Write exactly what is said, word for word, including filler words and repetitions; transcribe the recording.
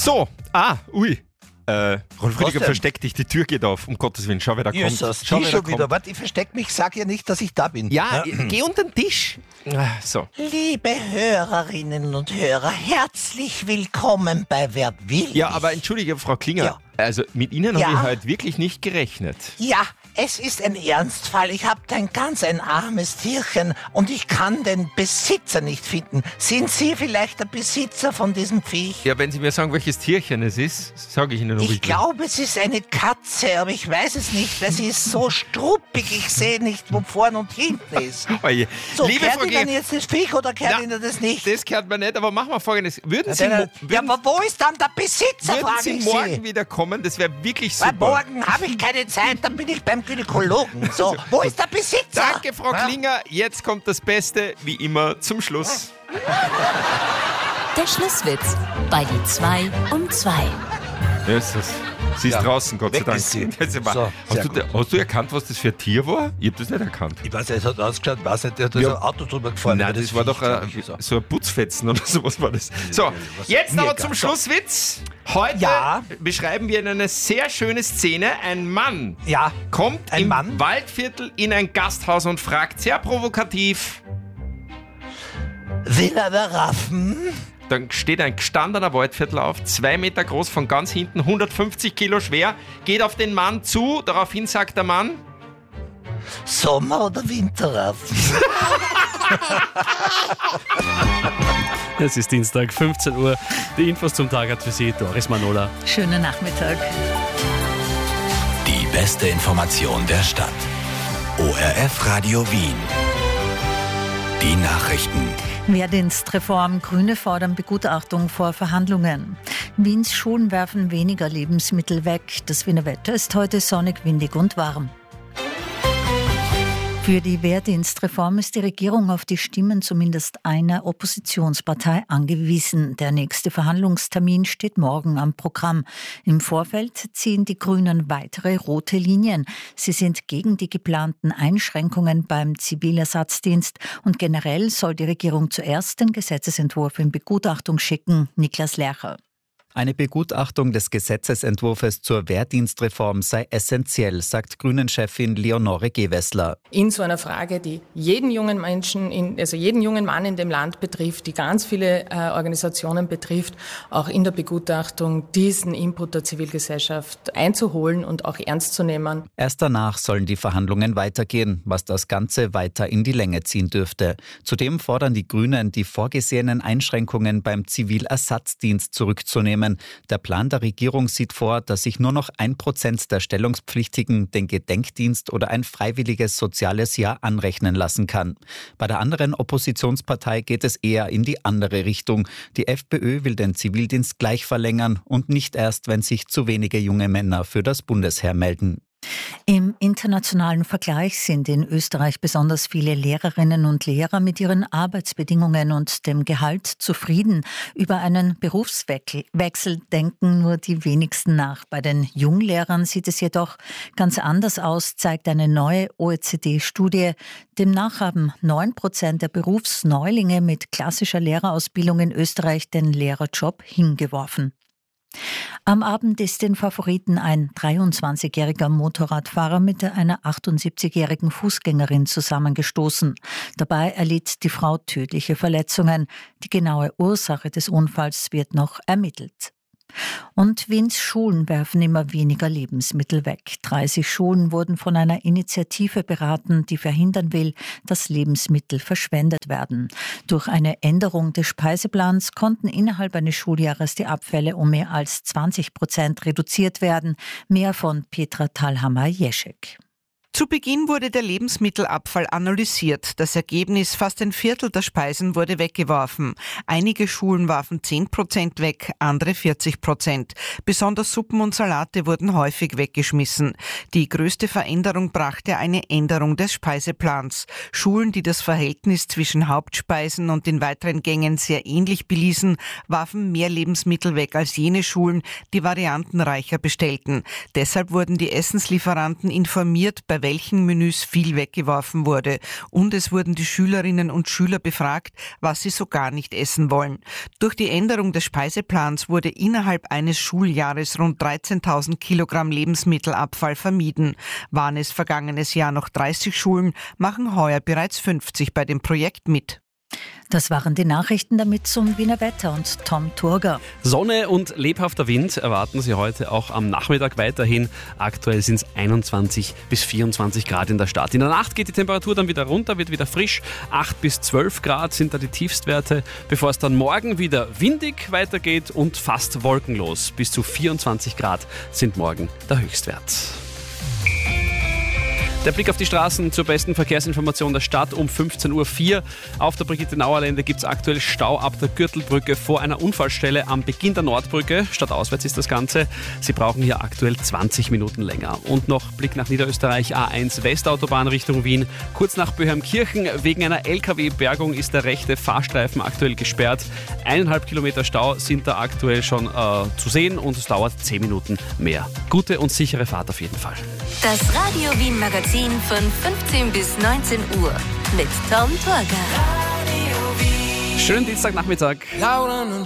So, ah, ui. Äh, Rolf Rüdiger, denn? versteck dich, die Tür geht auf. Um Gottes Willen, schau, wer da kommt. Jesus, Schau, die wer da schon wieder. kommt. Warte, ich versteck mich, sag ja nicht, dass ich da bin. Ja, geh unter den Tisch. Ah, So. Liebe Hörerinnen und Hörer, herzlich willkommen bei Wer will Ja, mich? aber entschuldige, Frau Klinger. Ja. Also mit Ihnen Ja. habe ich heute wirklich nicht gerechnet. Ja, es ist ein Ernstfall. Ich habe ein ganz ein armes Tierchen und ich kann den Besitzer nicht finden. Sind Sie vielleicht der Besitzer von diesem Viech? Ja, wenn Sie mir sagen, welches Tierchen es ist, sage ich Ihnen, ob ich, Ich glaube, es ist eine Katze, aber ich weiß es nicht, weil sie ist so struppig. Ich sehe nicht, wo vorne und hinten ist. Oje. So, Liebe kehrt Frau Ihnen G. jetzt das Viech oder kehrt Ja, Ihnen das nicht? Das gehört mir nicht, aber machen wir Folgendes. Würden Sie, Ja, mo- ja, würden, aber wo ist dann der Besitzer, würden frage Sie ich morgen Sie. wieder kommen? Das wäre wirklich Weil super. morgen habe ich keine Zeit, dann bin ich beim Gynäkologen. So, wo ist der Besitzer? Danke, Frau Ja? Klinger. Jetzt kommt das Beste, wie immer, zum Schluss. Der Schlusswitz bei die zwei um zwei. Jesus. Sie ist Ja, draußen, Gott sei weg Dank. ist sie. Das war- So, hast, sehr du, gut. hast du erkannt, was das für ein Tier war? Ich habe das nicht erkannt. Ich weiß, es hat ausgeschaut, weiß nicht, der hat da Ja. so ein Auto drüber gefahren. Nein, über das war doch Viech, äh, glaub ich, so. so ein Putzfetzen oder sowas war das. So, was- jetzt mir aber egal. zum So. Schlusswitz. Heute Ja. beschreiben wir eine sehr schöne Szene. Ein Mann Ja, kommt Ein im Mann? Waldviertel in ein Gasthaus und fragt sehr provokativ. will er der Raffen? Dann steht ein gestandener Waldviertler auf, zwei Meter groß, von ganz hinten, hundertfünfzig Kilo schwer, geht auf den Mann zu. Daraufhin sagt der Mann: Sommer- oder Winterraffen? Es ist Dienstag, fünfzehn Uhr. Die Infos zum Tag hat für Sie Doris Manola. Schönen Nachmittag. Die beste Information der Stadt. O R F Radio Wien. Die Nachrichten. Wehrdienstreform. Grüne fordern Begutachtung vor Verhandlungen. Wiens Schulen werfen weniger Lebensmittel weg. Das Wiener Wetter ist heute sonnig, windig und warm. Für die Wehrdienstreform ist die Regierung auf die Stimmen zumindest einer Oppositionspartei angewiesen. Der nächste Verhandlungstermin steht morgen am Programm. Im Vorfeld ziehen die Grünen weitere rote Linien. Sie sind gegen die geplanten Einschränkungen beim Zivilersatzdienst und generell soll die Regierung zuerst den Gesetzesentwurf in Begutachtung schicken. Niklas Lercher. Eine Begutachtung des Gesetzesentwurfs zur Wehrdienstreform sei essentiell, sagt Grünen-Chefin Leonore Gewessler. In so einer Frage, die jeden jungen Menschen, in, also jeden jungen Mann in dem Land betrifft, die ganz viele äh, Organisationen betrifft, auch in der Begutachtung diesen Input der Zivilgesellschaft einzuholen und auch ernst zu nehmen. Erst danach sollen die Verhandlungen weitergehen, was das Ganze weiter in die Länge ziehen dürfte. Zudem fordern die Grünen, die vorgesehenen Einschränkungen beim Zivilersatzdienst zurückzunehmen. Der Plan der Regierung sieht vor, dass sich nur noch ein Prozent der Stellungspflichtigen den Gedenkdienst oder ein freiwilliges soziales Jahr anrechnen lassen kann. Bei der anderen Oppositionspartei geht es eher in die andere Richtung. Die FPÖ will den Zivildienst gleich verlängern und nicht erst, wenn sich zu wenige junge Männer für das Bundesheer melden. Im internationalen Vergleich sind in Österreich besonders viele Lehrerinnen und Lehrer mit ihren Arbeitsbedingungen und dem Gehalt zufrieden. Über einen Berufswechsel denken nur die wenigsten nach. Bei den Junglehrern sieht es jedoch ganz anders aus, zeigt eine neue O E C D-Studie. Demnach haben neun Prozent der Berufsneulinge mit klassischer Lehrerausbildung in Österreich den Lehrerjob hingeworfen. Am Abend ist den Favoriten ein dreiundzwanzigjähriger Motorradfahrer mit einer achtundsiebzigjährigen Fußgängerin zusammengestoßen. Dabei erlitt die Frau tödliche Verletzungen. Die genaue Ursache des Unfalls wird noch ermittelt. Und Wiens Schulen werfen immer weniger Lebensmittel weg. dreißig Schulen wurden von einer Initiative beraten, die verhindern will, dass Lebensmittel verschwendet werden. Durch eine Änderung des Speiseplans konnten innerhalb eines Schuljahres die Abfälle um mehr als zwanzig Prozent reduziert werden. Mehr von Petra Thalhammer-Jeschek. Zu Beginn wurde der Lebensmittelabfall analysiert. Das Ergebnis: fast ein Viertel der Speisen wurde weggeworfen. Einige Schulen warfen zehn Prozent weg, andere vierzig Prozent. Besonders Suppen und Salate wurden häufig weggeschmissen. Die größte Veränderung brachte eine Änderung des Speiseplans. Schulen, die das Verhältnis zwischen Hauptspeisen und den weiteren Gängen sehr ähnlich beließen, warfen mehr Lebensmittel weg als jene Schulen, die variantenreicher bestellten. Deshalb wurden die Essenslieferanten informiert, bei bei welchen Menüs viel weggeworfen wurde. Und es wurden die Schülerinnen und Schüler befragt, was sie so gar nicht essen wollen. Durch die Änderung des Speiseplans wurde innerhalb eines Schuljahres rund dreizehntausend Kilogramm Lebensmittelabfall vermieden. Waren es vergangenes Jahr noch dreißig Schulen, machen heuer bereits fünfzig bei dem Projekt mit. Das waren die Nachrichten, damit zum Wiener Wetter und Tom Turger. Sonne und lebhafter Wind erwarten Sie heute auch am Nachmittag weiterhin. Aktuell sind es einundzwanzig bis vierundzwanzig Grad in der Stadt. In der Nacht geht die Temperatur dann wieder runter, wird wieder frisch. acht bis zwölf Grad sind da die Tiefstwerte, bevor es dann morgen wieder windig weitergeht und fast wolkenlos. Bis zu vierundzwanzig Grad sind morgen der Höchstwert. Der Blick auf die Straßen zur besten Verkehrsinformation der Stadt um fünfzehn Uhr vier. Auf der Brigitte-Nauer-Lände gibt es aktuell Stau ab der Gürtelbrücke vor einer Unfallstelle am Beginn der Nordbrücke. Stadtauswärts ist das Ganze. Sie brauchen hier aktuell zwanzig Minuten länger. Und noch Blick nach Niederösterreich, A eins Westautobahn Richtung Wien. Kurz nach Böheimkirchen, wegen einer L K W-Bergung ist der rechte Fahrstreifen aktuell gesperrt. Eineinhalb Kilometer Stau sind da aktuell schon äh, zu sehen und es dauert zehn Minuten mehr. Gute und sichere Fahrt auf jeden Fall. Das Radio Wien Magazin von fünfzehn bis neunzehn Uhr mit Tom Turger. Schönen Dienstagnachmittag.